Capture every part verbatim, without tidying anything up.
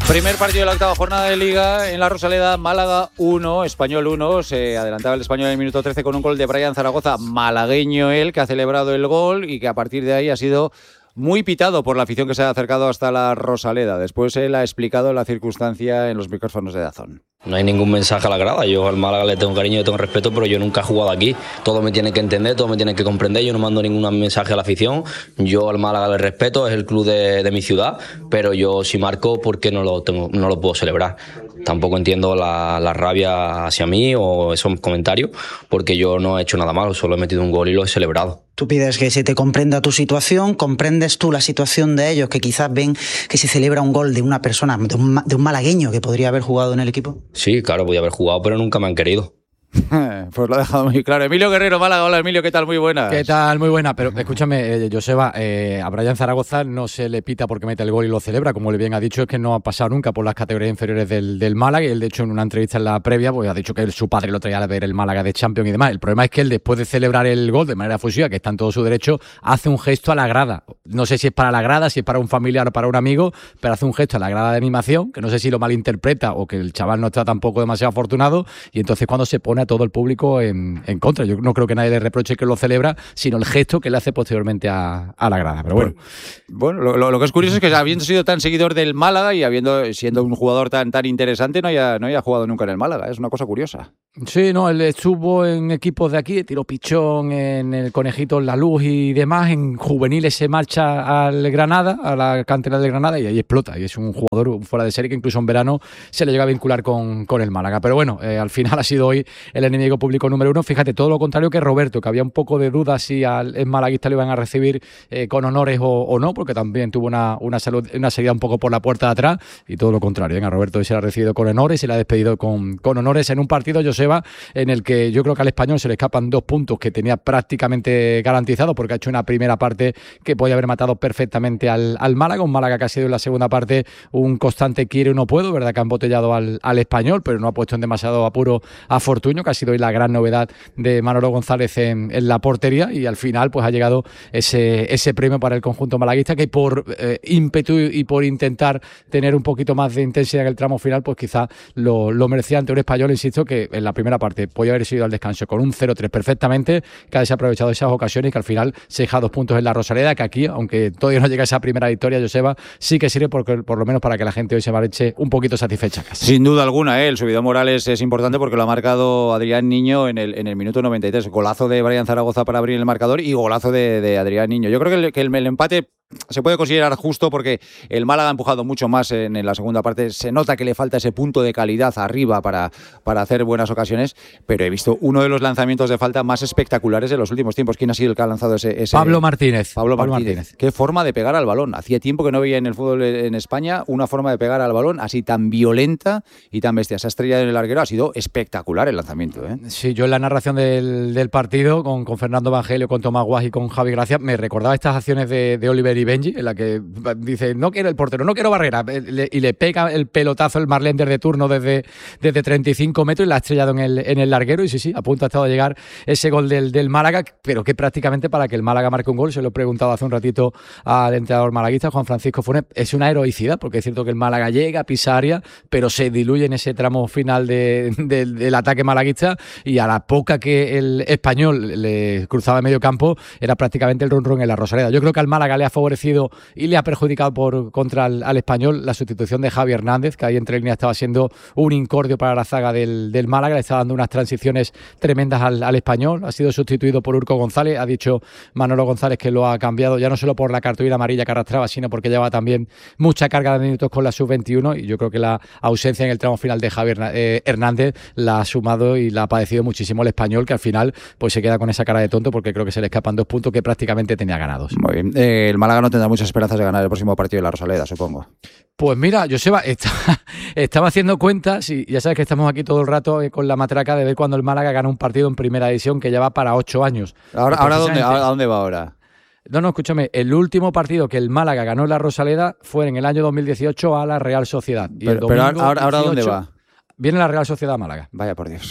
Primer partido de la octava jornada de Liga en la Rosaleda, Málaga uno, Español uno. Se adelantaba el Español en el minuto trece con un gol de Brian Zaragoza, malagueño él, que ha celebrado el gol y que a partir de ahí ha sido muy pitado por la afición que se ha acercado hasta la Rosaleda. Después él ha explicado la circunstancia en los micrófonos de DAZN. No hay ningún mensaje a la grada. Yo al Málaga le tengo cariño, le tengo respeto, pero yo nunca he jugado aquí. Todo me tiene que entender, todo me tiene que comprender. Yo no mando ningún mensaje a la afición. Yo al Málaga le respeto, es el club de, de mi ciudad, pero yo si marco, ¿por qué no lo tengo, no lo puedo celebrar? Tampoco entiendo la, la rabia hacia mí o esos comentarios, porque yo no he hecho nada malo, solo he metido un gol y lo he celebrado. Tú pides que se te comprenda tu situación, ¿comprendes tú la situación de ellos que quizás ven que se celebra un gol de una persona, de un, de un malagueño que podría haber jugado en el equipo? Sí, claro, podía haber jugado, pero nunca me han querido. Pues lo ha dejado muy claro. Emilio Guerrero, Málaga. Hola, Emilio, ¿qué tal? Muy buenas. ¿Qué tal? Muy buena. Pero escúchame, eh, Joseba, eh, a Brian Zaragoza no se le pita porque mete el gol y lo celebra. Como le bien ha dicho, es que no ha pasado nunca por las categorías inferiores del, del Málaga. Y él, de hecho, en una entrevista en la previa, pues ha dicho que él, su padre lo traía a ver el Málaga de Champions y demás. El problema es que él, después de celebrar el gol de manera efusiva, que está en todo su derecho, hace un gesto a la grada. No sé si es para la grada, si es para un familiar o para un amigo, pero hace un gesto a la grada de animación, que no sé si lo malinterpreta o que el chaval no está tampoco demasiado afortunado. Y entonces cuando se pone a todo el público En, en contra. Yo no creo que nadie le reproche que lo celebra, sino el gesto que le hace posteriormente a, a la grada. Pero bueno. Bueno, lo, lo que es curioso es que habiendo sido tan seguidor del Málaga y habiendo siendo un jugador tan, tan interesante, no haya, no haya jugado nunca en el Málaga. Es una cosa curiosa. Sí, no, él estuvo en equipos de aquí, tiró pichón en el Conejito en la Luz y demás. En juveniles se marcha al Granada, a la cantera del Granada, y ahí explota. Y es un jugador fuera de serie que incluso en verano se le llega a vincular con, con el Málaga. Pero bueno, eh, al final ha sido hoy el enemigo público número uno. Fíjate, todo lo contrario que Roberto, que había un poco de dudas si al malaguista lo iban a recibir eh, con honores o, o no, porque también tuvo una, una, salud, una salida un poco por la puerta de atrás, y todo lo contrario. ¿eh? A Roberto hoy se le ha recibido con honores, se le ha despedido con, con honores en un partido, Joseba, en el que yo creo que al Español se le escapan dos puntos que tenía prácticamente garantizados, porque ha hecho una primera parte que podía haber matado perfectamente al, al Málaga, un Málaga que ha sido en la segunda parte un constante quiero y no puedo, verdad que ha embotellado al, al Español, pero no ha puesto en demasiado apuro a Fortuño, que ha sido hoy la gran novedad de Manolo González en, en la portería, y al final pues ha llegado ese, ese premio para el conjunto malaguista, que por eh, ímpetu y por intentar tener un poquito más de intensidad en el tramo final, pues quizá lo, lo merecía ante un Español, insisto, que en la primera parte podía haber sido al descanso con un cero tres perfectamente, que ha desaprovechado esas ocasiones y que al final se deja dos puntos en la Rosaleda, que aquí, aunque todavía no llega esa primera victoria, Joseba, sí que sirve porque, por lo menos para que la gente hoy se marche un poquito satisfecha. Casi. Sin duda alguna, ¿eh? El subidón Morales es importante porque lo ha marcado Adrián Niño en el, en el minuto noventa y tres. Golazo de Brian Zaragoza para abrir el marcador y golazo de, de Adrián Niño. Yo creo que el, que el, el empate se puede considerar justo porque el Málaga ha empujado mucho más en, en la segunda parte. Se nota que le falta ese punto de calidad arriba para, para hacer buenas ocasiones, pero he visto uno de los lanzamientos de falta más espectaculares de los últimos tiempos. ¿Quién ha sido el que ha lanzado ese? ese Pablo Martínez. Pablo, Pablo Martínez. Martínez. Qué forma de pegar al balón. Hacía tiempo que no veía en el fútbol en España una forma de pegar al balón así tan violenta y tan bestia. Esa estrella en el larguero ha sido espectacular el lanzamiento, ¿eh? Sí, yo en la narración del, del partido con, con Fernando Evangelio, con Tomás Guas y con Javi Gracia me recordaba estas acciones de, de Oliver y Benji, en la que dice, no quiero el portero, no quiero barrera, y le pega el pelotazo el Marlender de turno desde, desde treinta y cinco metros y la ha estrellado en el, en el larguero, y sí, sí, a punto ha estado de llegar ese gol del, del Málaga, pero que prácticamente para que el Málaga marque un gol, se lo he preguntado hace un ratito al entrenador malaguista, Juan Francisco Funes, es una heroicidad, porque es cierto que el Málaga llega, pisa área, pero se diluye en ese tramo final de, de, del ataque malaguista, y a la poca que el Español le cruzaba el medio campo, era prácticamente el run-run en la Rosaleda. Yo creo que al Málaga le ha favorecido y le ha perjudicado por contra el, al Español la sustitución de Javi Hernández, que ahí entre líneas estaba siendo un incordio para la zaga del, del Málaga, le está dando unas transiciones tremendas al, al Español. Ha sido sustituido por Urco González, ha dicho Manolo González que lo ha cambiado ya no solo por la cartulina amarilla que arrastraba, sino porque lleva también mucha carga de minutos con la sub veintiuno, y yo creo que la ausencia en el tramo final de Javi Hernández la ha sumado y la ha padecido muchísimo el Español, que al final pues se queda con esa cara de tonto, porque creo que se le escapan dos puntos que prácticamente tenía ganados. Muy bien. Eh, el Málaga no tendrá muchas esperanzas de ganar el próximo partido de la Rosaleda, supongo. Pues mira, Joseba, está, estaba haciendo cuentas y ya sabes que estamos aquí todo el rato con la matraca de ver cuando el Málaga gana un partido en primera división, que ya va para ocho años. ¿Ahora, ahora dónde, ¿a dónde va ahora? No, no, escúchame, el último partido que el Málaga ganó en la Rosaleda fue en el año dos mil dieciocho a la Real Sociedad. Y pero el pero ahora, ahora ¿dónde va? Viene la Real Sociedad a Málaga. Vaya por Dios.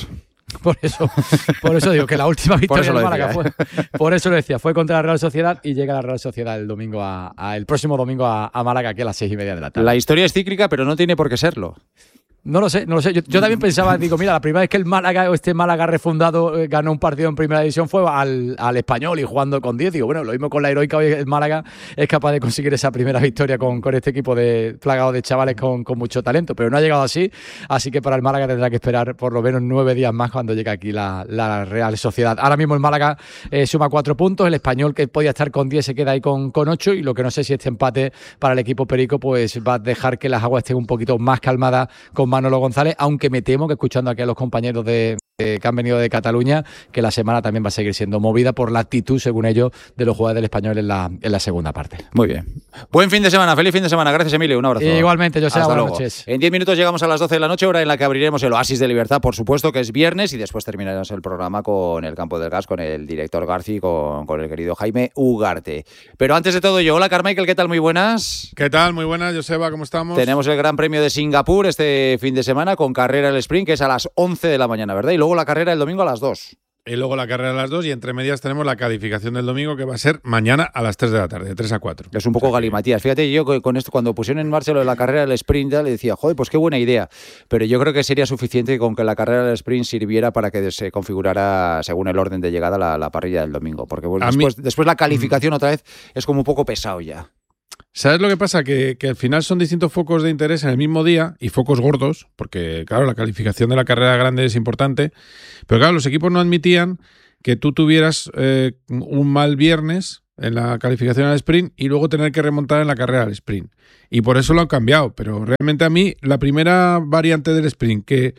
Por eso, por eso digo que la última victoria del Málaga decía, fue, ¿eh? por eso lo decía, fue contra la Real Sociedad y llega la Real Sociedad el domingo a, a el próximo domingo a, a Málaga, aquí a las seis y media de la tarde. La historia es cíclica, pero no tiene por qué serlo. No lo sé, no lo sé. Yo, yo también pensaba, digo, mira, la primera vez que el Málaga, o este Málaga refundado, eh, ganó un partido en primera división fue al, al Español y jugando con diez. Digo, bueno, lo mismo con la heroica, hoy el Málaga es capaz de conseguir esa primera victoria con, con este equipo de plagado de chavales con, con mucho talento, pero no ha llegado así, así que para el Málaga tendrá que esperar por lo menos nueve días más cuando llegue aquí la, la Real Sociedad. Ahora mismo el Málaga eh, suma cuatro puntos, el Español, que podía estar con diez, se queda ahí con, con ocho, y lo que no sé si este empate para el equipo perico pues va a dejar que las aguas estén un poquito más calmadas con Manolo González, aunque me temo que, escuchando aquí a los compañeros de, de, que han venido de Cataluña, que la semana también va a seguir siendo movida por la actitud, según ellos, de los jugadores del Español en la, en la segunda parte. Muy bien. Buen fin de semana, feliz fin de semana. Gracias, Emilio. Un abrazo. E igualmente, José, buenas luego. noches. En diez minutos llegamos a las doce de la noche, hora en la que abriremos el Oasis de Libertad, por supuesto, que es viernes, y después terminaremos el programa con el Campo del Gas, con el director Garci y con, con el querido Jaime Ugarte. Pero antes de todo, yo, hola Carmichael, ¿qué tal? Muy buenas. ¿Qué tal? Muy buenas, Joseba, ¿cómo estamos? Tenemos el Gran Premio de Singapur este fin de semana con carrera el sprint, que es a las once de la mañana, ¿verdad? Y luego la carrera el domingo a las dos. Y luego la carrera a las dos, y entre medias tenemos la calificación del domingo, que va a ser mañana a las tres de la tarde, de tres a cuatro. Es un poco galimatías. Fíjate, yo con esto, cuando pusieron en marcha lo de la carrera del sprint, le decía, joder, pues qué buena idea. Pero yo creo que sería suficiente con que la carrera del sprint sirviera para que se configurara, según el orden de llegada, la, la parrilla del domingo. Porque bueno, después, mí... después la calificación otra vez es como un poco pesado ya. ¿Sabes lo que pasa? Que, que al final son distintos focos de interés en el mismo día, y focos gordos, porque claro, la calificación de la carrera grande es importante, pero claro, los equipos no admitían que tú tuvieras eh, un mal viernes en la calificación al sprint y luego tener que remontar en la carrera al sprint. Y por eso lo han cambiado, pero realmente a mí la primera variante del sprint, que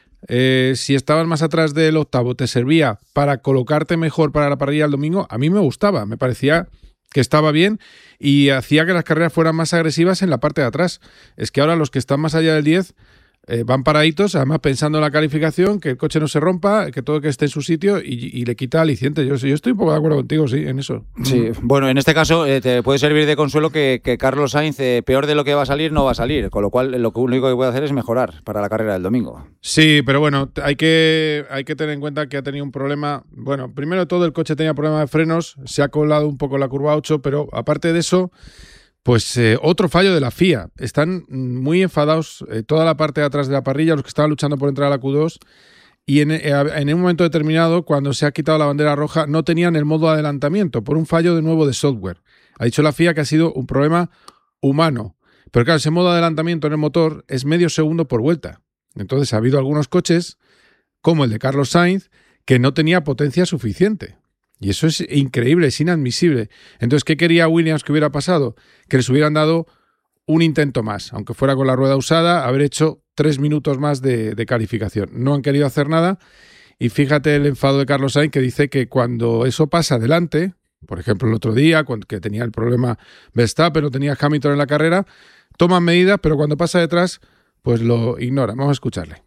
eh, si estabas más atrás del octavo te servía para colocarte mejor para la parrilla del domingo, a mí me gustaba, me parecía que estaba bien y hacía que las carreras fueran más agresivas en la parte de atrás. Es que ahora los que están más allá del diez eh, van paraditos, además pensando en la calificación, que el coche no se rompa, que todo que esté en su sitio, y, y le quita aliciente. Yo, yo estoy un poco de acuerdo contigo, sí, en eso. Sí, bueno, en este caso eh, te puede servir de consuelo que, que Carlos Sainz, eh, peor de lo que va a salir, no va a salir, con lo cual lo único que puede hacer es mejorar para la carrera del domingo. Sí, pero bueno, hay que, hay que tener en cuenta que ha tenido un problema. Bueno, primero de todo, el coche tenía problema de frenos, se ha colado un poco la curva ocho, pero aparte de eso, pues eh, otro fallo de la F I A. Están muy enfadados eh, toda la parte de atrás de la parrilla, los que estaban luchando por entrar a la Q dos, y en, eh, en un momento determinado, cuando se ha quitado la bandera roja, no tenían el modo adelantamiento por un fallo de nuevo de software. Ha dicho la F I A que ha sido un problema humano, pero claro, ese modo adelantamiento en el motor es medio segundo por vuelta. Entonces ha habido algunos coches, como el de Carlos Sainz, que no tenía potencia suficiente. Y eso es increíble, es inadmisible. Entonces, ¿qué quería Williams que hubiera pasado? Que les hubieran dado un intento más, aunque fuera con la rueda usada, haber hecho tres minutos más de, de calificación. No han querido hacer nada, y fíjate el enfado de Carlos Sainz, que dice que cuando eso pasa adelante, por ejemplo el otro día, cuando, que tenía el problema Verstappen, no tenía Hamilton en la carrera, toman medidas, pero cuando pasa detrás, pues lo ignoran. Vamos a escucharle.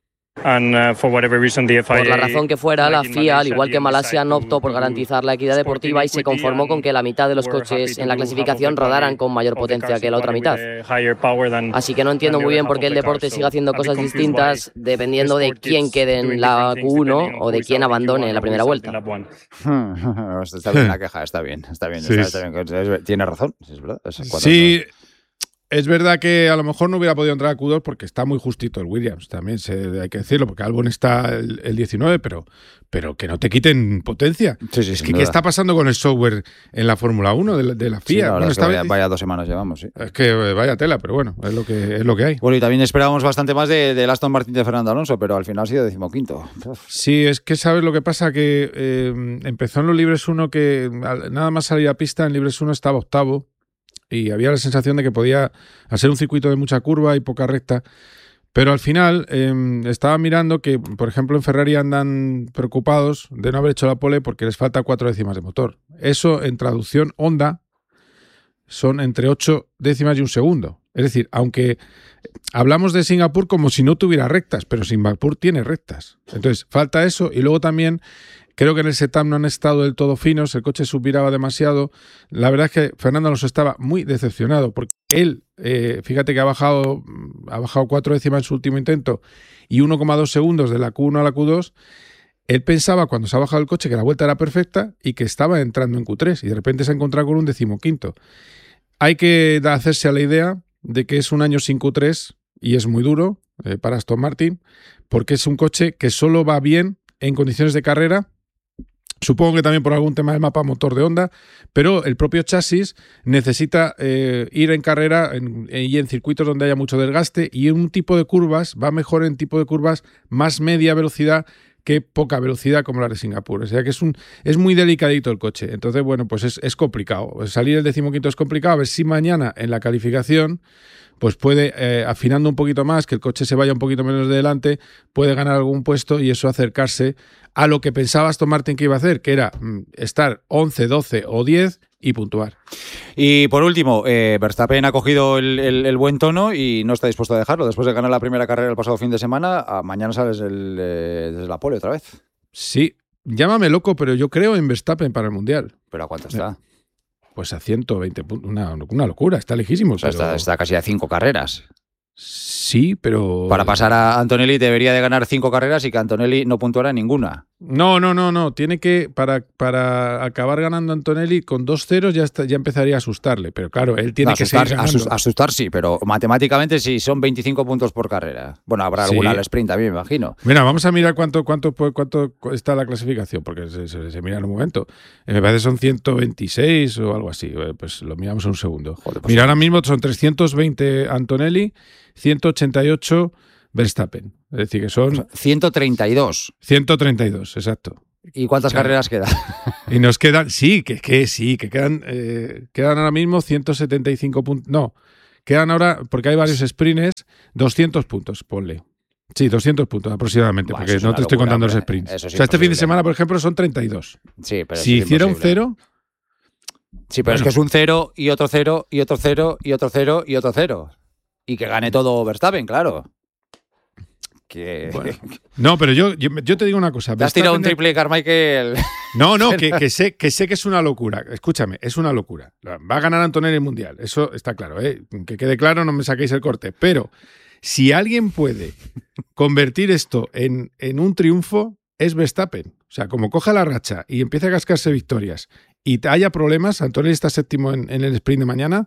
Por la razón que fuera, la F I A, al igual que Malasia, no optó por garantizar la equidad deportiva y se conformó con que la mitad de los coches en la clasificación rodaran con mayor potencia que la otra mitad. Así que no entiendo muy bien por qué el deporte sigue haciendo cosas distintas dependiendo de quién quede en la Q uno o de quién abandone en la primera vuelta. Está bien la queja, está bien, está bien. Sí. Está, está bien. Tiene razón, es verdad. Es sí. Es verdad que a lo mejor no hubiera podido entrar a Q dos porque está muy justito el Williams, también se, hay que decirlo, porque Albon está el, el diecinueve, pero, pero que no te quiten potencia. Sí, sí, es que duda. ¿Qué está pasando con el software en la Fórmula uno de, de la F I A? Sí, no, bueno, es que está, vaya, vaya dos semanas llevamos, sí. Es que vaya tela, pero bueno, es lo que, es lo que hay. Bueno, y también esperábamos bastante más de, de Aston Martin de Fernando Alonso, pero al final ha sido decimoquinto. Sí, es que sabes lo que pasa, que eh, empezó en los libres uno, que nada más salir a pista en libres uno estaba octavo, y había la sensación de que podía hacer un circuito de mucha curva y poca recta, pero al final eh, estaba mirando que, por ejemplo, en Ferrari andan preocupados de no haber hecho la pole porque les falta cuatro décimas de motor. Eso, en traducción Honda, son entre ocho décimas y un segundo. Es decir, aunque hablamos de Singapur como si no tuviera rectas, pero Singapur tiene rectas. Entonces, falta eso, y luego también creo que en el setup no han estado del todo finos, el coche subviraba demasiado. La verdad es que Fernando Alonso estaba muy decepcionado porque él, eh, fíjate que ha bajado ha bajado cuatro décimas en su último intento y uno coma dos segundos de la Q uno a la Q dos, él pensaba cuando se ha bajado el coche que la vuelta era perfecta y que estaba entrando en Q tres y de repente se ha encontrado con un decimoquinto. Hay que hacerse a la idea de que es un año sin Q tres y es muy duro eh, para Aston Martin porque es un coche que solo va bien en condiciones de carrera. Supongo que también por algún tema del mapa motor de Honda, pero el propio chasis necesita eh, ir en carrera en, y en circuitos donde haya mucho desgaste y en un tipo de curvas, va mejor en tipo de curvas más media velocidad que poca velocidad como la de Singapur. O sea que es un es muy delicadito el coche. Entonces, bueno, pues es, es complicado. Salir el decimoquinto es complicado. A ver si mañana en la calificación pues puede, eh, afinando un poquito más, que el coche se vaya un poquito menos de delante, puede ganar algún puesto y eso acercarse a lo que pensaba Aston Martin que iba a hacer, que era mm, estar once, doce o diez y puntuar. Y por último, eh, Verstappen ha cogido el, el, el buen tono y no está dispuesto a dejarlo. Después de ganar la primera carrera el pasado fin de semana, a mañana sales el, eh, desde la pole otra vez. Sí, llámame loco, pero yo creo en Verstappen para el Mundial. ¿Pero a cuánto está? Pues a ciento veinte puntos, una, una locura, está lejísimo. O sea, pero... está, está casi a cinco carreras. Sí, pero... Para pasar a Antonelli debería de ganar cinco carreras y que Antonelli no puntuara ninguna. No, no, no, no. Tiene que, para, para acabar ganando Antonelli con dos ceros ya, está, ya empezaría a asustarle. Pero claro, él tiene no, que asustar, seguir ganando. Asustar, asustar sí, pero matemáticamente sí, son veinticinco puntos por carrera. Bueno, habrá alguna sí. al sprint también, me imagino. Mira, vamos a mirar cuánto, cuánto, cuánto está la clasificación, porque se, se, se mira en un momento. Me parece que son ciento veintiséis o algo así. Pues lo miramos en un segundo. Joder, pues mira, ahora mismo son trescientos veinte Antonelli, ciento ochenta y ocho Verstappen. Es decir, que son... ciento treinta y dos. ciento treinta y dos, exacto. ¿Y cuántas claro. carreras quedan? Y nos quedan... Sí, que, que sí, que quedan, eh, quedan ahora mismo ciento setenta y cinco puntos. No, quedan ahora, porque hay varios sprints, doscientos puntos, ponle. Sí, doscientos puntos aproximadamente, Buah, porque no te estoy contando hombre. los sprints. Eso es o sea, este fin de semana, por ejemplo, son treinta y dos. Sí, pero si hiciera un cero... Sí, pero bueno. Es que es un cero y otro cero y otro cero y otro cero y otro cero. Y que gane todo Verstappen, claro. Que... Bueno, no, pero yo, yo, yo te digo una cosa. Te has tirado un triple Carmichael. No, no, que, que, sé, que sé que es una locura. Escúchame, es una locura. Va a ganar Antonelli el Mundial, eso está claro. ¿eh? Que quede claro, no me saquéis el corte. Pero si alguien puede convertir esto en, en un triunfo, es Verstappen. O sea, como coja la racha y empieza a cascarse victorias y haya problemas, Antonelli está séptimo en, en el sprint de mañana.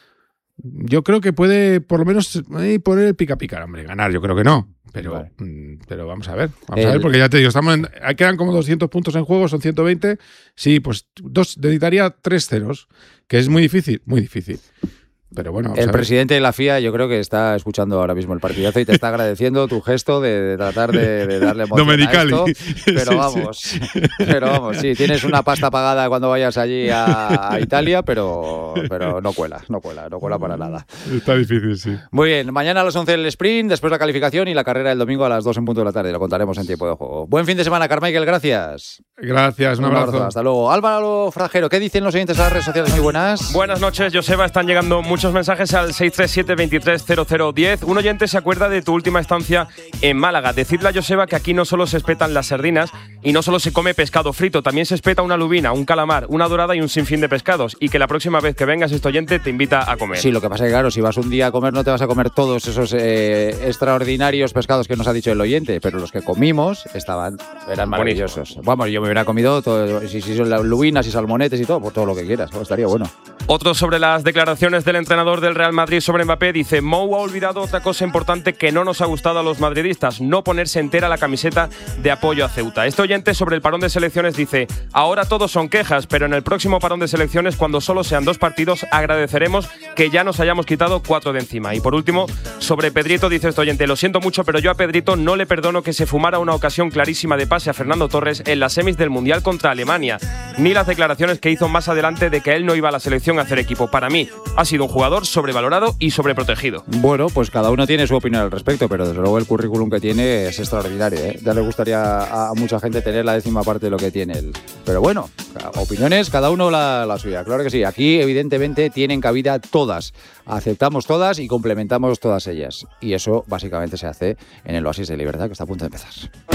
Yo creo que puede por lo menos eh, poner el pica pica, hombre, ganar, yo creo que no, pero, vale. mm, pero vamos a ver, vamos el... a ver, porque ya te digo, estamos en, quedan como doscientos puntos en juego, son ciento veinte, sí, pues dos, necesitaría tres ceros, que es muy difícil, muy difícil. Pero bueno, el presidente de la F I A yo creo que está escuchando ahora mismo el partidazo y te está agradeciendo tu gesto de, de tratar de, de darle emoción Domenicali. a esto. Pero sí, vamos, sí. pero vamos, sí, tienes una pasta pagada cuando vayas allí a, a Italia, pero, pero no cuela, no cuela, no cuela para nada. Está difícil, sí. Muy bien, mañana a las once el sprint, después la calificación y la carrera el domingo a las dos en punto de la tarde. Lo contaremos en tiempo de juego. Buen fin de semana, Carmichael, gracias. Gracias, un, un abrazo. abrazo. Hasta luego. Álvaro Frajero, ¿qué dicen los oyentes a las redes sociales? Muy buenas. Buenas noches, Joseba. Están llegando muchos mensajes al seis tres siete, veintitrés cero cero diez. Un oyente se acuerda de tu última estancia en Málaga. Decidle a Joseba que aquí no solo se espetan las sardinas y no solo se come pescado frito, también se espeta una lubina, un calamar, una dorada y un sinfín de pescados. Y que la próxima vez que vengas este oyente te invita a comer. Sí, lo que pasa es que claro, si vas un día a comer no te vas a comer todos esos eh, extraordinarios pescados que nos ha dicho el oyente, pero los que comimos estaban, eran maravillosos. Buenísimo. Vamos, yo me hubiera comido todo, si, si son las lubinas y salmonetes y todo, por todo lo que quieras, oh, estaría bueno. Otro sobre las declaraciones del entrenador del Real Madrid sobre Mbappé, dice: Mou ha olvidado otra cosa importante que no nos ha gustado a los madridistas, no ponerse entera la camiseta de apoyo a Ceuta. Este oyente sobre el parón de selecciones dice: ahora todos son quejas, pero en el próximo parón de selecciones, cuando solo sean dos partidos, agradeceremos que ya nos hayamos quitado cuatro de encima. Y por último, sobre Pedrito, dice este oyente: lo siento mucho, pero yo a Pedrito no le perdono que se fumara una ocasión clarísima de pase a Fernando Torres en las semis del Mundial contra Alemania, ni las declaraciones que hizo más adelante de que él no iba a la selección a hacer equipo. Para mí ha sido un jugador sobrevalorado y sobreprotegido. Bueno, pues cada uno tiene su opinión al respecto, pero desde luego el currículum que tiene es extraordinario, ¿eh? Ya le gustaría a mucha gente tener la décima parte de lo que tiene él. Pero bueno, opiniones, cada uno la, la suya. Claro que sí, aquí evidentemente tienen cabida todas. Aceptamos todas y complementamos todas ellas. Y eso básicamente se hace en el Oasis de Libertad, que está a punto de empezar.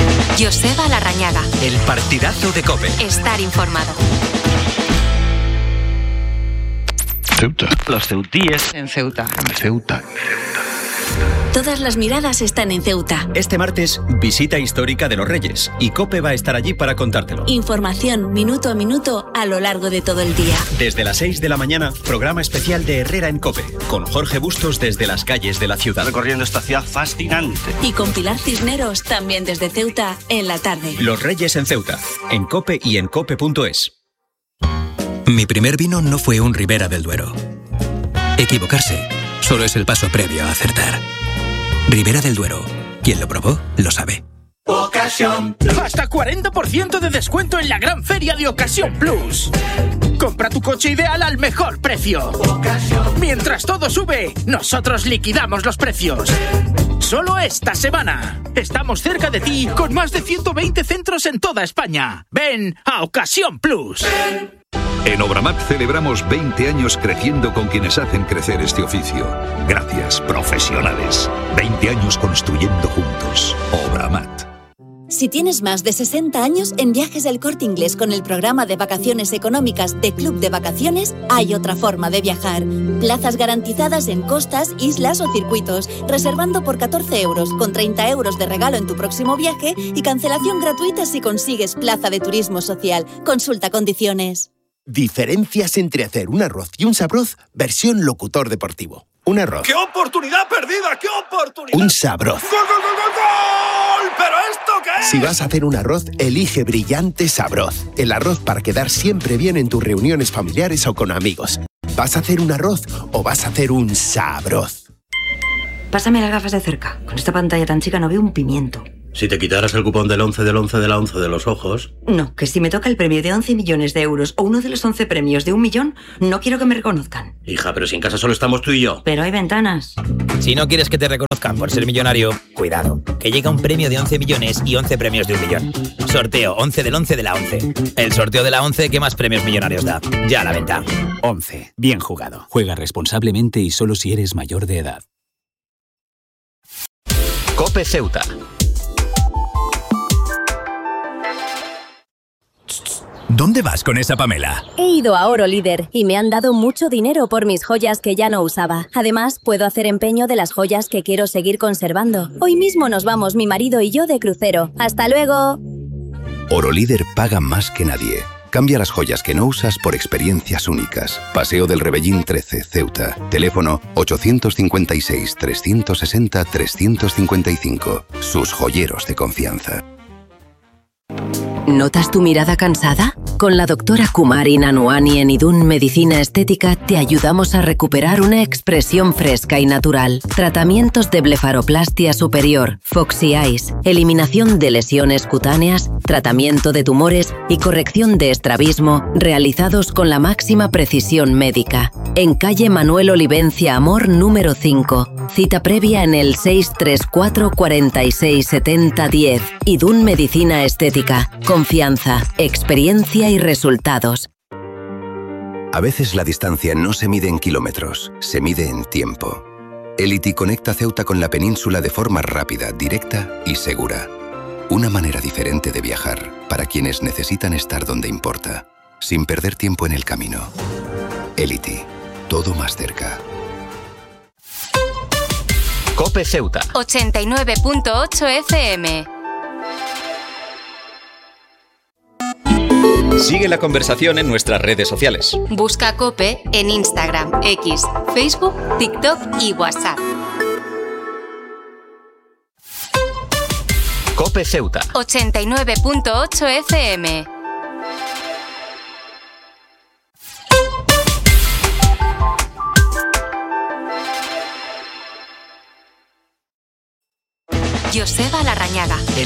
Joseba Larrañaga. El partidazo de COPE. Estar informado. Ceuta. Los ceutíes en Ceuta. En Ceuta. En Ceuta. Todas las miradas están en Ceuta. Este martes, visita histórica de los Reyes y COPE va a estar allí para contártelo. Información minuto a minuto a lo largo de todo el día. Desde las seis de la mañana, programa especial de Herrera en COPE, con Jorge Bustos desde las calles de la ciudad. Recorriendo esta ciudad fascinante. Y con Pilar Cisneros, también desde Ceuta, en la tarde. Los Reyes en Ceuta, en COPE y en cope punto es. Mi primer vino no fue un Ribera del Duero. Equivocarse solo es el paso previo a acertar. Ribera del Duero. Quien lo probó, lo sabe. Ocasión Plus. Hasta cuarenta por ciento de descuento en la gran feria de Ocasión Plus. Compra tu coche ideal al mejor precio. Ocasión. Mientras todo sube, nosotros liquidamos los precios. Solo esta semana. Estamos cerca de ti con más de ciento veinte centros en toda España. Ven a Ocasión Plus. En Obramat celebramos veinte años creciendo con quienes hacen crecer este oficio. Gracias, profesionales. veinte años construyendo juntos. Obramat. Si tienes más de sesenta años, en Viajes El Corte Inglés con el programa de vacaciones económicas de Club de Vacaciones, hay otra forma de viajar. Plazas garantizadas en costas, islas o circuitos, reservando por catorce euros, con treinta euros de regalo en tu próximo viaje y cancelación gratuita si consigues plaza de turismo social. Consulta condiciones. Diferencias entre hacer un arroz y un sabroz, versión locutor deportivo. Un arroz. ¡Qué oportunidad perdida! ¡Qué oportunidad! Un sabroz. ¡Gol, gol, gol, gol, gol! ¿Pero esto qué es? Si vas a hacer un arroz, elige Brillante Sabroz. El arroz para quedar siempre bien en tus reuniones familiares o con amigos. ¿Vas a hacer un arroz o vas a hacer un sabroz? Pásame las gafas de cerca. Con esta pantalla tan chica no veo un pimiento. Si te quitaras el cupón del once del once de la once de los ojos... No, que si me toca el premio de once millones de euros o uno de los once premios de un millón, no quiero que me reconozcan. Hija, pero si en casa solo estamos tú y yo. Pero hay ventanas. Si no quieres que te reconozcan por ser millonario, cuidado, que llega un premio de once millones y once premios de un millón. Sorteo once del once de la once. El sorteo de la once que más premios millonarios da. Ya a la venta. once. Bien jugado. Juega responsablemente y solo si eres mayor de edad. COPE Ceuta. ¿Dónde vas con esa Pamela? He ido a Oro Líder y me han dado mucho dinero por mis joyas que ya no usaba. Además, puedo hacer empeño de las joyas que quiero seguir conservando. Hoy mismo nos vamos mi marido y yo de crucero. ¡Hasta luego! Oro Líder paga más que nadie. Cambia las joyas que no usas por experiencias únicas. Paseo del Rebellín trece, Ceuta. Teléfono ochocientos cincuenta y seis, trescientos sesenta, trescientos cincuenta y cinco. Sus joyeros de confianza. ¿Notas tu mirada cansada? Con la doctora Kumari Nanuani en Idun Medicina Estética te ayudamos a recuperar una expresión fresca y natural. Tratamientos de blefaroplastia superior, Foxy Eyes, eliminación de lesiones cutáneas, tratamiento de tumores y corrección de estrabismo realizados con la máxima precisión médica. En calle Manuel Olivencia Amor número cinco. Cita previa en el seis tres cuatro, cuarenta y seis, setenta, diez. Idun Medicina Estética. Confianza, experiencia y resultados. A veces la distancia no se mide en kilómetros, se mide en tiempo. Elity conecta Ceuta con la península de forma rápida, directa y segura. Una manera diferente de viajar para quienes necesitan estar donde importa, sin perder tiempo en el camino. Elity, todo más cerca. COPE Ceuta. ochenta y nueve punto ocho F M. Sigue la conversación en nuestras redes sociales. Busca COPE en Instagram, X, Facebook, TikTok y WhatsApp. COPE Ceuta. ochenta y nueve punto ocho F M. Joseba Larrañaga. El